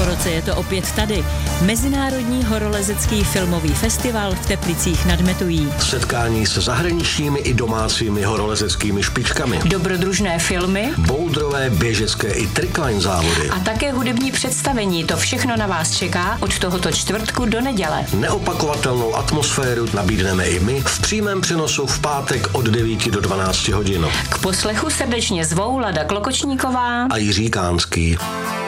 Po roce je to opět tady. Mezinárodní horolezecký filmový festival v Teplicích nad Metují. Setkání se zahraničními i domácími horolezeckými špičkami. Dobrodružné filmy. Boulderové, běžecké i trikline závody. A také hudební představení. To všechno na vás čeká od tohoto čtvrtku do neděle. Neopakovatelnou atmosféru nabídneme i my v přímém přenosu v pátek od 9 do 12 hodin. K poslechu srdečně zvou Lada Klokočníková a Jiří Kánský.